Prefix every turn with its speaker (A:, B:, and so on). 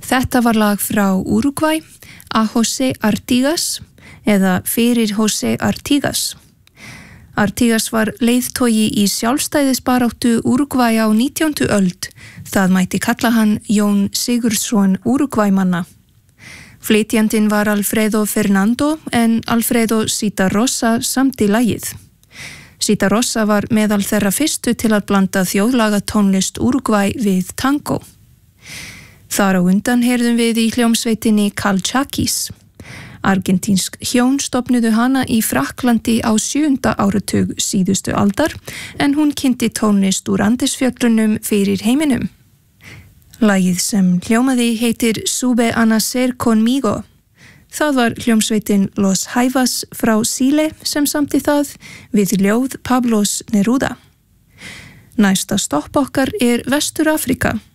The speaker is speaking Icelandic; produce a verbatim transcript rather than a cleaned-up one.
A: Þetta var lag frá Úrúgvæ, A José Artigas eða Fyrir José Artigas. Artigas var leiðtogi í sjálfstæðisbaráttu Úrúgvæ á nítjándu öld. Það mætti kalla hann Jón Sigurðsson Úrúgvæmanna. Flytjandinn var Alfredo Fernando en Alfredo Citarrosa samdi lagið. Citarrosa var meðal þeirra fyrstu til að blanda þjóðlagatónlist Úrúgvæ við tango. Þar á undan heyrðum við í hljómsveitinni Calchaquis. Argentínsk hjón stofnuðu hana í Frakklandi á sjöunda áratug síðustu aldar en hún kynnti tónlist úr Andesfjöllunum fyrir heiminum. Lagið sem hljómaði heitir Sube a nacer conmigo. Það var hljómsveitin Los Jaivas frá Síle sem samdi það við ljóð Pablos Neruda. Næsta stopp okkar er Vestur-Afrika.